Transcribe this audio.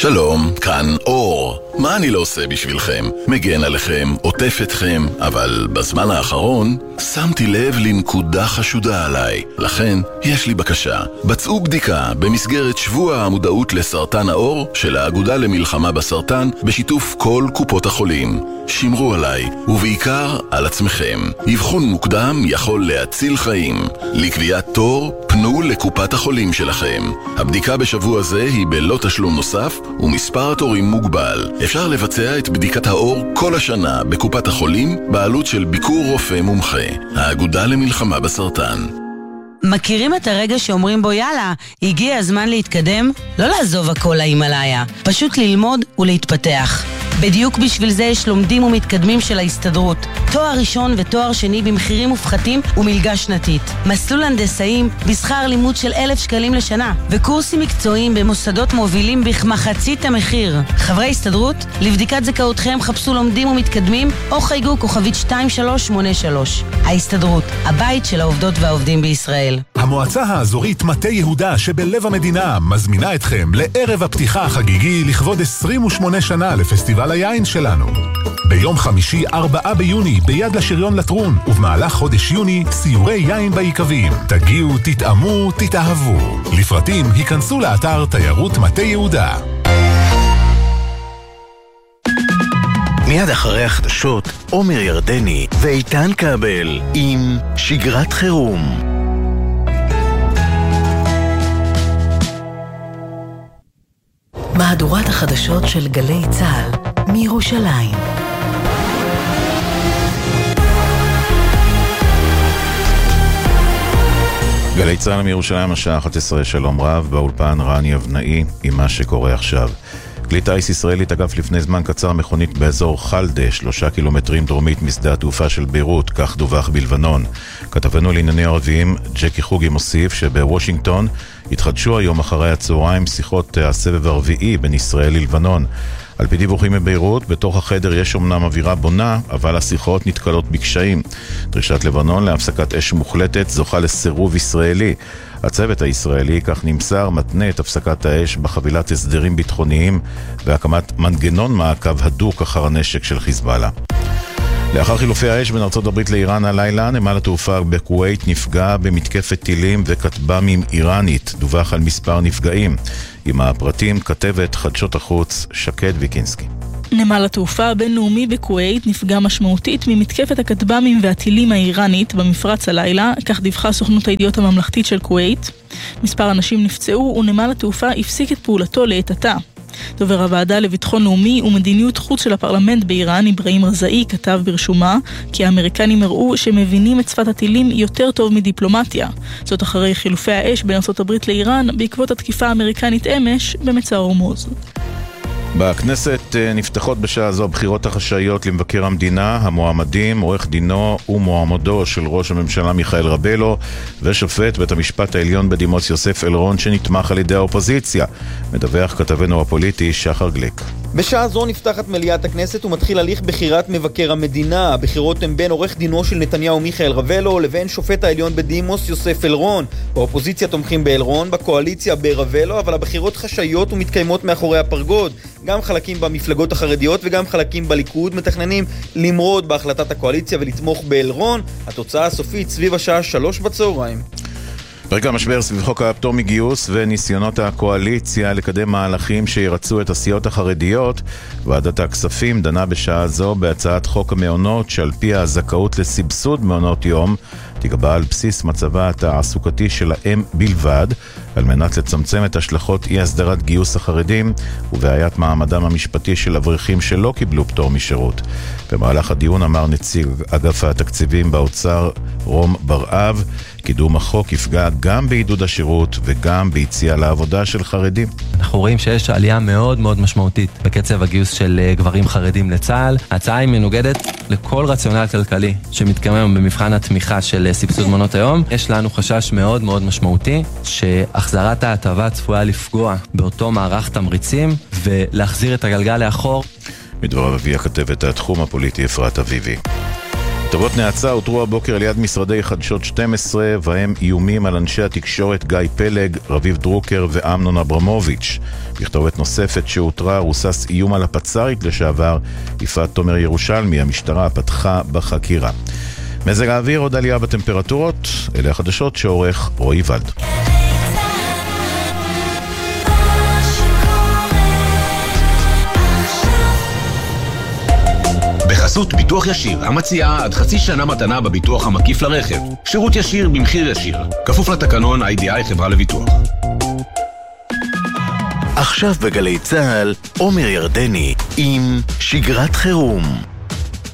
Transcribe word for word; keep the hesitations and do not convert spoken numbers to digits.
שלום, כאן אור. מה אני לא עושה בשבילכם? מגן עליכם, עוטף אתכם, אבל בזמן האחרון שמתי לב לנקודה חשודה עליי. לכן, יש לי בקשה. בצעו בדיקה במסגרת שבוע המודעות לסרטן העור של האגודה למלחמה בסרטן בשיתוף כל קופות החולים. שמרו עליי, ובעיקר על עצמכם. אבחון מוקדם יכול להציל חיים. לקביעת תור, פנו לקופת החולים שלכם. הבדיקה בשבוע זה היא בלא תשלום נוסף, ומספר התורים מוגבל. אפשר לבצע את בדיקת האור כל השנה בקופת החולים, בעלות של ביקור רופא מומחה. האגודה למלחמה בסרטן. מכירים את הרגע שאומרים בו יאללה, הגיע הזמן להתקדם? לא לעזוב הכל להימאליה, פשוט ללמוד ולהתפתח. בדיוק בשביל זה יש לומדים ומתקדמים של ההסתדרות. תואר ראשון ותואר שני במחירים מופחתים ומלגה שנתית. מסלול הנדסאים בשכר לימוד של אלף שקלים לשנה. וקורסים מקצועיים במוסדות מובילים בכמחצית המחיר. חברי הסתדרות, לבדיקת זכאותכם חפשו לומדים ומתקדמים או חייגו כוכבית שתיים שלוש שמונה שלוש. ההסתדרות, הבית של העובדות והעובדים בישראל. המועצה האזורית מטה יהודה שבלב המדינה מזמינה אתכם לערב הפתיחה החגיגי לכבוד עשרים ושמונה שנה לפסטיבל היין שלנו. ביום חמישי ארבעה ביוני ביד לשריון לטרון, ובמהלך חודש יוני סיורי יין בעיקבים. תגיעו, תתאמו, תתאהבו. לפרטים היכנסו לאתר תיירות מטה יהודה. מיד אחרי החדשות, עומר ירדני ואיתן קבל עם שגרת חירום. מהדורת החדשות של גלי צהל מירושלים. גלי צהל מירושלים, השעה אחת עשרה, שלום רב, באולפן רני אבנאי עם מה שקורה עכשיו. כלי טייס ישראלי תקף לפני זמן קצר מכונית באזור חלדה, שלושה קילומטרים דרומית משדה התעופה של ביירות, כך דווח בלבנון. כתבנו לענייני ערביים, ג'קי חוגי מוסיף שבוושינגטון התחדשו היום אחרי הצהריים שיחות הסבב הרביעי בין ישראל ללבנון. על פי דיווחים מביירות, בתוך החדר יש אומנם אווירה בונה, אבל השיחות נתקלות בקשיים. דרישת לבנון להפסקת אש מוחלטת זוכה לסירוב ישראלי. הצוות הישראלי, כך נמסר, מתנה את הפסקת האש בחבילת הסדרים ביטחוניים והקמת מנגנון מעקב הדוק אחר הנשק של חיזבאללה. לאחר חילופי האש בין ארצות הברית לאיראן הלילה, נמל התעופה בכווית נפגע במתקפת טילים וכטב"מים איראנית. דווח על מספר נפגעים. עם הפרטים כתבת חדשות החוץ שקד ויקינסקי. נמל התעופה הבינלאומי בכווית נפגע משמעותית ממתקפת הכטב"מים והטילים האיראנית במפרץ הלילה, כך דיווחה סוכנות הידיעות הממלכתית של כווית. מספר אנשים נפצעו ונמל התעופה הפסיק את פעולתו לעת עתה. דובר הוועדה לביטחון לאומי ומדיניות חוץ של הפרלמנט באיראן, אברהים רזאי, כתב ברשומה כי האמריקנים הראו שמבינים את שפת הטילים יותר טוב מדיפלומטיה. זאת אחרי חילופי האש בין ארצות הברית לאיראן בעקבות התקיפה האמריקנית אמש במצר הורמוז. בכנסת נפתחות בשעה זו בחירות החשאיות למבקר המדינה. המועמדים, עורך דינו ומועמדו של ראש הממשלה מיכאל רבלו ושופט בית המשפט העליון בדימוס יוסף אלרון שנתמך על ידי האופוזיציה. מדווח כתבנו הפוליטי שחר גליק. בשעה זו נפתחת מליאת הכנסת ומתחיל הליך בחירת מבקר המדינה. הבחירות הן בין עורך דינו של נתניהו מיכאל רבלו לבין שופט העליון בדימוס יוסף אלרון. באופוזיציה תומכים באלרון, בקואליציה ברבלו, אבל הבחירות חשאיות ומתקיימות מאחורי הפרגוד. גם חלקים במפלגות החרדיות וגם חלקים בליכוד מתכננים למרוד בהחלטת הקואליציה ולתמוך באלרון. התוצאה הסופית סביב השעה שלוש בצהריים. ברקע המשבר סביב חוק הפטור מגיוס וניסיונות הקואליציה לקדם מהלכים שירצו את הסיעות החרדיות, ועדת הכספים דנה בשעה זו בהצעת חוק המעונות שעל פי הזכאות לסבסוד מעונות יום תקבע על בסיס מצבה התעסוקתי של האם בלבד, על מנת לצמצם את השלכות אי הסדרת גיוס החרדים ובעיית מעמדם המשפטי של אברכים שלא קיבלו פטור משירות. במהלך הדיון אמר נציג אגף התקציבים באוצר רום ברעב, קידום החוק יפגע גם בעידוד השירות וגם ביציאה לעבודה של חרדים. אנחנו רואים שיש עלייה מאוד מאוד משמעותית בקצב הגיוס של גברים חרדים לצה"ל. ההצעה היא מנוגדת לכל רציונל כלכלי שמתקיים במבחן התמיכה של סבסוד מעונות היום. יש לנו חשש מאוד מאוד משמעותי שהחזרת ההטבה צפויה לפגוע באותו מערך תמריצים ולהחזיר את הגלגל לאחור. מדבריו אביה כתבת התחום הפוליטי אפרת אביבי. כתבות נאצה הותרו הבוקר ליד משרדי חדשות שתים עשרה, והם איומים על אנשי התקשורת גיא פלג, רביב דרוקר ואמנון אברמוביץ'. בכתובת נוספת שהותרה רוסס איום על הפצ"רית לשעבר יפעת תומר ירושלמי. המשטרה פתחה בחקירה. מזג האוויר, עוד עלייה בטמפרטורות. אלה החדשות שעורך רועי ולד. בחסות ביטוח ישיר, המציעה עד חצי שנה מתנה בביטוח המקיף לרכב. שירות ישיר במחיר ישיר. כפוף לתקנון איי די איי חברה לביטוח. עכשיו בגלי צהל, עומר ירדני עם שגרת חירום.